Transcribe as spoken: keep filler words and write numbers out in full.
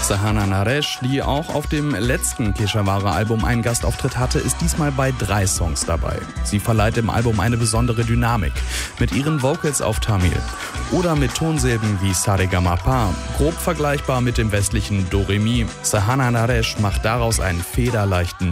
Sahana Naresh, die auch auf dem letzten Keshavara-Album einen Gastauftritt hatte, ist diesmal bei drei Songs dabei. Sie verleiht dem Album eine besondere Dynamik. Mit ihren Vocals auf Tamil oder mit Tonsilben wie Saregamapa, grob vergleichbar mit dem westlichen Do-Re-Mi. Sahana Naresh macht daraus einen federleichten